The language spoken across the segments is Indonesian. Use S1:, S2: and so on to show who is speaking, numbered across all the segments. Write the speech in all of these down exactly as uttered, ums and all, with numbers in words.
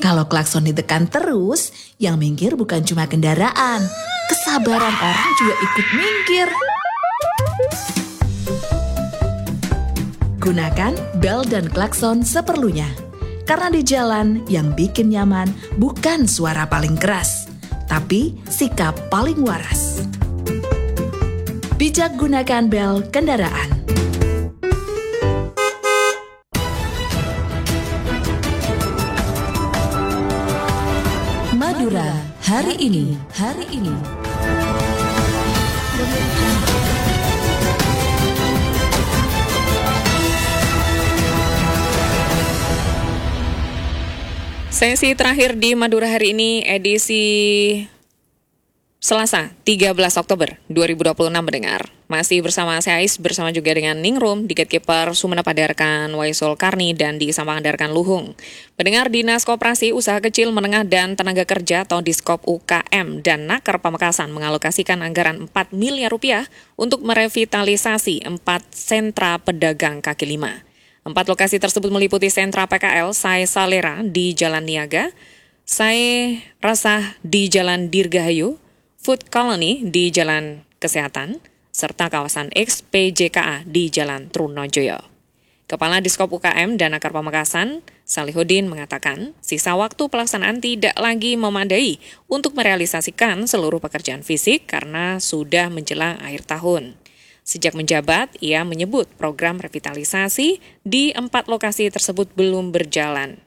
S1: Kalau klakson ditekan terus, yang minggir bukan cuma kendaraan, kesabaran orang juga ikut minggir. Gunakan bel dan klakson seperlunya. Karena di jalan yang bikin nyaman bukan suara paling keras, tapi sikap paling waras. Bijak gunakan bel kendaraan. Madura hari ini, hari ini.
S2: Sesi terakhir di Madura hari ini edisi Selasa tiga belas Oktober dua ribu dua puluh enam mendengar. Masih bersama saya Ais, bersama juga dengan Ningrum, di Gatekeeper Sumenep Adarkan Waisul Karni, dan di Sampang Adarkan Luhung. Pendengar, Dinas Koperasi, Usaha Kecil, Menengah, dan Tenaga Kerja atau Diskop U K M dan Naker Pamekasan mengalokasikan anggaran empat miliar rupiah untuk merevitalisasi empat sentra pedagang kaki lima. Empat lokasi tersebut meliputi sentra P K L Sae Salera di Jalan Niaga, Sae Rasah di Jalan Dirgahayu, Food Colony di Jalan Kesehatan, serta kawasan X P J K A di Jalan Trunojoyo. Kepala Diskop U K M dan Naker Pamekasan, Salihuddin, mengatakan sisa waktu pelaksanaan tidak lagi memadai untuk merealisasikan seluruh pekerjaan fisik karena sudah menjelang akhir tahun. Sejak menjabat, ia menyebut program revitalisasi di empat lokasi tersebut belum berjalan.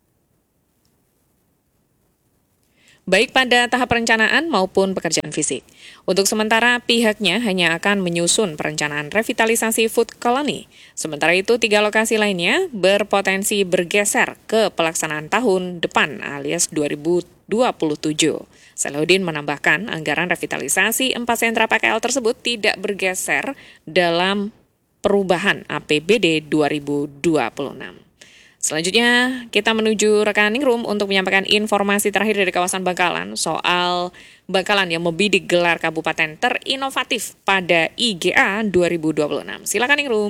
S2: Baik pada tahap perencanaan maupun pekerjaan fisik. Untuk sementara, pihaknya hanya akan menyusun perencanaan revitalisasi Food Colony. Sementara itu, tiga lokasi lainnya berpotensi bergeser ke pelaksanaan tahun depan alias dua ribu dua puluh tujuh. Salihuddin menambahkan anggaran revitalisasi empat sentra P K L tersebut tidak bergeser dalam perubahan A P B D dua ribu dua puluh enam. Selanjutnya, kita menuju rekan Ningrum untuk menyampaikan informasi terakhir dari kawasan Bangkalan soal Bangkalan yang membidik gelar kabupaten terinovatif pada I G A dua ribu dua puluh enam. Silakan Ningrum.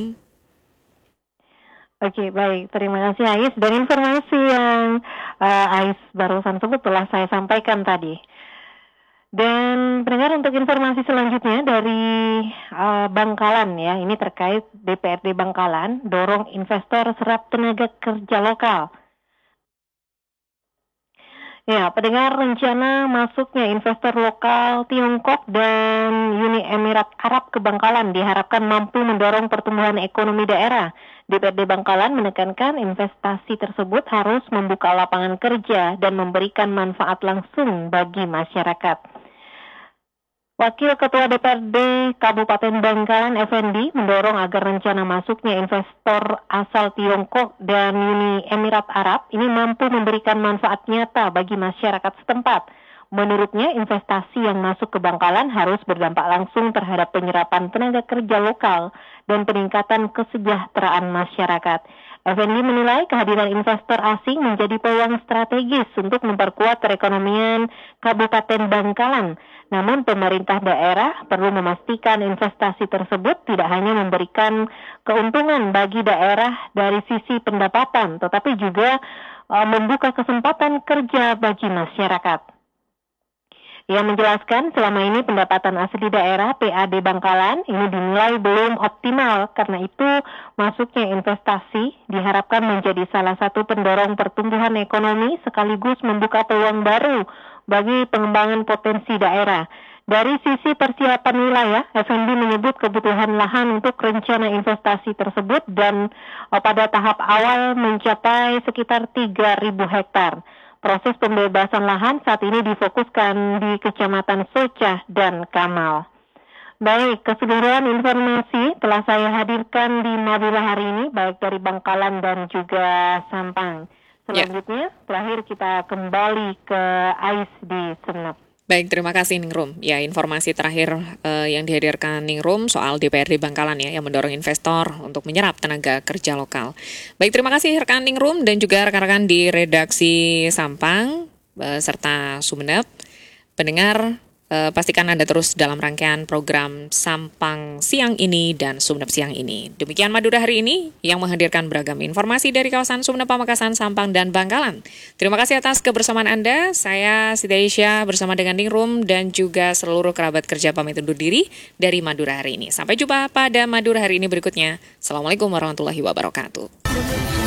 S3: Oke, baik. Terima kasih Ais. Dan informasi yang uh, Ais barusan sebut telah saya sampaikan tadi. Dan pendengar, untuk informasi selanjutnya dari uh, Bangkalan ya, ini terkait D P R D Bangkalan dorong investor serap tenaga kerja lokal. Ya, pendengar, rencana masuknya investor lokal Tiongkok dan Uni Emirat Arab ke Bangkalan diharapkan mampu mendorong pertumbuhan ekonomi daerah. D P R D Bangkalan menekankan investasi tersebut harus membuka lapangan kerja dan memberikan manfaat langsung bagi masyarakat. Wakil Ketua D P R D Kabupaten Bangkalan Effendi mendorong agar rencana masuknya investor asal Tiongkok dan Uni Emirat Arab ini mampu memberikan manfaat nyata bagi masyarakat setempat. Menurutnya, investasi yang masuk ke Bangkalan harus berdampak langsung terhadap penyerapan tenaga kerja lokal dan peningkatan kesejahteraan masyarakat. Effendi menilai kehadiran investor asing menjadi peluang strategis untuk memperkuat perekonomian Kabupaten Bangkalan. Namun pemerintah daerah perlu memastikan investasi tersebut tidak hanya memberikan keuntungan bagi daerah dari sisi pendapatan, tetapi juga uh, membuka kesempatan kerja bagi masyarakat. Ia menjelaskan selama ini pendapatan asli daerah P A D Bangkalan ini dinilai belum optimal, karena itu masuknya investasi diharapkan menjadi salah satu pendorong pertumbuhan ekonomi sekaligus membuka peluang baru bagi pengembangan potensi daerah. Dari sisi persiapan wilayah, Effendi menyebut kebutuhan lahan untuk rencana investasi tersebut dan pada tahap awal mencapai sekitar tiga ribu hektar. Proses pembebasan lahan saat ini difokuskan di Kecamatan Socah dan Kamal. Baik, keseluruhan informasi telah saya hadirkan di Madura hari ini, baik dari Bangkalan dan juga Sampang. Selanjutnya, ya. Terakhir kita kembali ke Ais di Sumenep.
S2: Baik, terima kasih Ningrum. Ya, informasi terakhir uh, yang dihadirkan Ningrum soal D P R D Bangkalan ya, yang mendorong investor untuk menyerap tenaga kerja lokal. Baik, terima kasih rekan Ningrum dan juga rekan-rekan di redaksi Sampang uh, serta Sumenep. Pendengar, Uh, pastikan Anda terus dalam rangkaian program Sampang Siang ini dan Sumenep Siang ini. Demikian Madura hari ini yang menghadirkan beragam informasi dari kawasan Sumenep, Pamekasan, Sampang, dan Bangkalan. Terima kasih atas kebersamaan Anda. Saya Siti Aisyah bersama dengan Ningrum dan juga seluruh kerabat kerja pamit undur diri dari Madura hari ini. Sampai jumpa pada Madura hari ini berikutnya. Assalamualaikum warahmatullahi wabarakatuh.